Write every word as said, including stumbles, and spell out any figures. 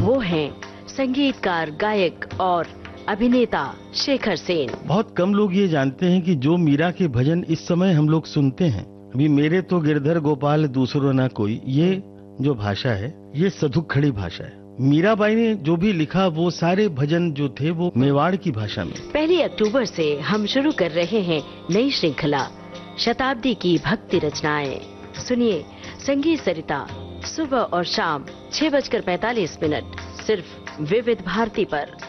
वो हैं संगीतकार, गायक और अभिनेता शेखर सेन। बहुत कम लोग ये जानते हैं कि जो मीरा के भजन इस समय हम लोग सुनते हैं, अभी मेरे तो गिरधर गोपाल दूसरो ना कोई, ये जो भाषा है ये सधुखड़ी भाषा है। मीराबाई ने जो भी लिखा वो सारे भजन जो थे वो मेवाड़ की भाषा में। पहली अक्टूबर से हम शुरू कर रहे हैं नई श्रृंखला शताब्दी की भक्ति रचनाएं। सुनिए संगीत सरिता सुबह और शाम छह बजकर पैंतालीस मिनट सिर्फ विविध भारती पर।